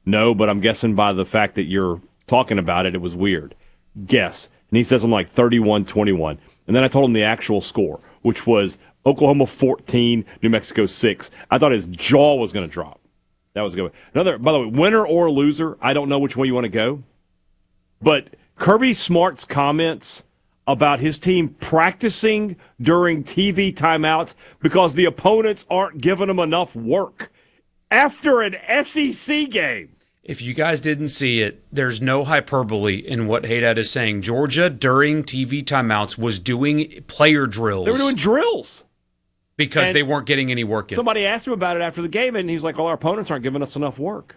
No, but I'm guessing by the fact that you're talking about it, it was weird. Guess. And he says I'm like 31-21. And then I told him the actual score, which was Oklahoma 14, New Mexico 6. I thought his jaw was going to drop. That was good. Another, by the way, winner or loser, I don't know which way you want to go. But Kirby Smart's comments about his team practicing during TV timeouts because the opponents aren't giving them enough work after an SEC game. If you guys didn't see it, there's no hyperbole in what Haydad is saying. Georgia, during TV timeouts, was doing player drills. They were doing drills. Because they weren't getting any work in. Somebody asked him about it after the game, and he's like, well, our opponents aren't giving us enough work.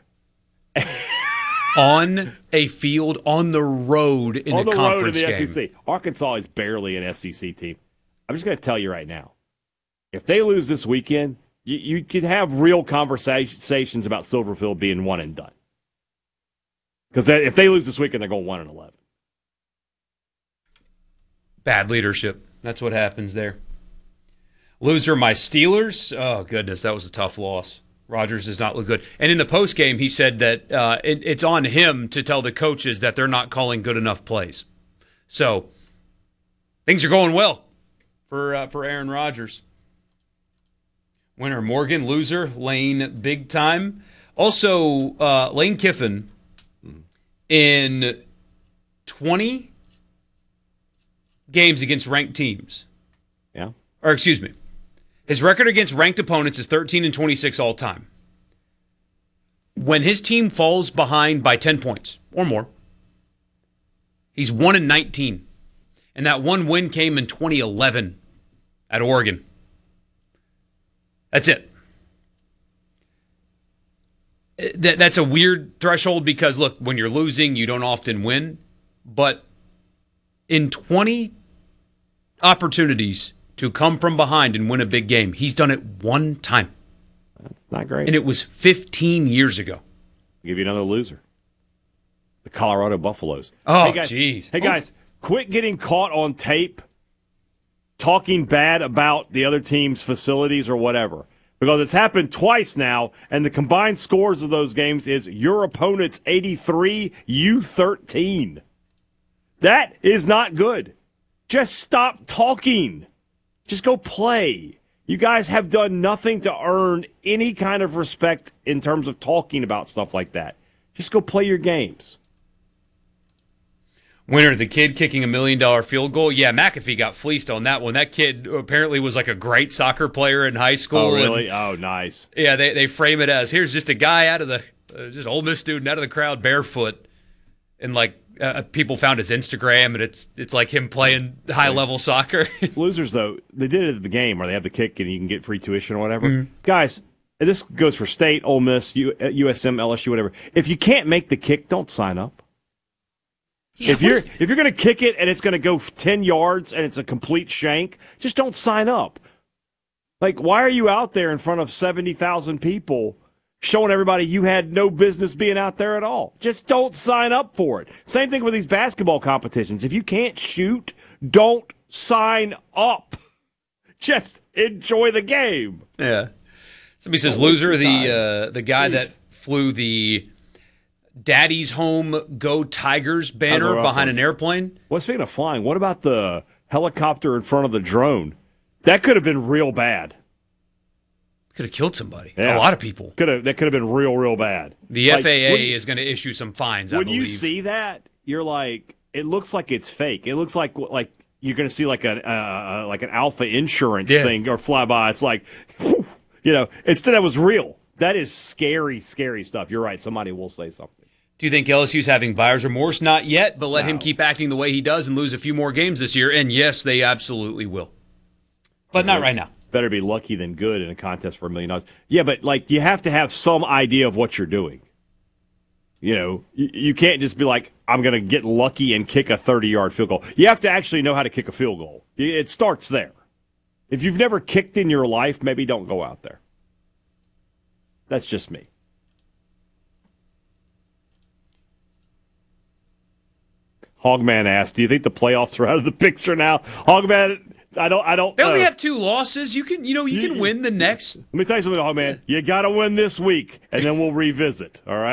On a field, on the road in a conference game. On the road in the SEC. Arkansas is barely an SEC team. I'm just going to tell you right now, if they lose this weekend, you could have real conversations about Silverfield being one and done. Because if they lose this weekend, they're going 1-11. Bad leadership. That's what happens there. Loser, my Steelers. Oh, goodness, that was a tough loss. Rodgers does not look good. And in the postgame, he said that it's on him to tell the coaches that they're not calling good enough plays. So things are going well for Aaron Rodgers. Winner, Morgan. Loser, Lane, big time. Also, Lane Kiffin in 20 games against ranked teams. Yeah. Or excuse me. His record against ranked opponents is 13-26 all time. When his team falls behind by 10 points or more, he's 1-19. And that one win came in 2011 at Oregon. That's it. That's a weird threshold because, look, when you're losing, you don't often win. But in 20 opportunities to come from behind and win a big game, he's done it one time. That's not great. And it was 15 years ago. I'll give you another loser. The Colorado Buffaloes. Oh, jeez. Hey, guys, quit getting caught on tape talking bad about the other team's facilities or whatever. Because it's happened twice now, and the combined scores of those games is your opponent's 83, you 13. That is not good. Just stop talking. Just go play. You guys have done nothing to earn any kind of respect in terms of talking about stuff like that. Just go play your games. Winner, the kid kicking $1 million field goal. Yeah, McAfee got fleeced on that one. That kid apparently was like a great soccer player in high school. Oh, really? Oh, nice. Yeah, they frame it as, here's just a guy out of the, just Ole Miss student out of the crowd barefoot. And like, people found his Instagram, and it's like him playing high-level soccer. Losers, though, they did it at the game where they have the kick and you can get free tuition or whatever. Mm-hmm. Guys, and this goes for State, Ole Miss, USM, LSU, whatever. If you can't make the kick, don't sign up. Yeah, if you're going to kick it and it's going to go 10 yards and it's a complete shank, just don't sign up. Like, why are you out there in front of 70,000 people showing everybody you had no business being out there at all? Just don't sign up for it. Same thing with these basketball competitions. If you can't shoot, don't sign up. Just enjoy the game. Yeah. Somebody says, loser, the guy that flew the Daddy's Home Go Tigers banner behind an airplane. Well, speaking of flying, what about the helicopter in front of the drone? That could have been real bad. Could have killed somebody. Yeah. A lot of people. That could have been real, real bad. The FAA is going to issue some fines, I believe. When you see that, you're like, it looks like it's fake. It looks like you're going to see like an Alpha Insurance thing or fly by. It's like, whew, instead that was real. That is scary, scary stuff. You're right. Somebody will say something. Do you think LSU's having buyer's remorse? Not yet, but let him keep acting the way he does and lose a few more games this year. And yes, they absolutely will. But not right now. Better be lucky than good in a contest for $1 million. Yeah, but you have to have some idea of what you're doing. You can't just be like, I'm going to get lucky and kick a 30-yard field goal. You have to actually know how to kick a field goal. It starts there. If you've never kicked in your life, maybe don't go out there. That's just me. Hogman asked, do you think the playoffs are out of the picture now? Hogman, I don't. They only have 2 losses. You can win the next. Let me tell you something, Hogman. You got to win this week, and then we'll revisit. All right.